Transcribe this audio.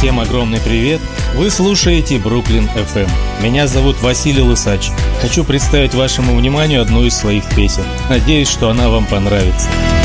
Всем огромный привет! Вы слушаете Бруклин FM. Меня зовут Василий Лысач. Хочу представить вашему вниманию одну из своих песен. Надеюсь, что она вам понравится.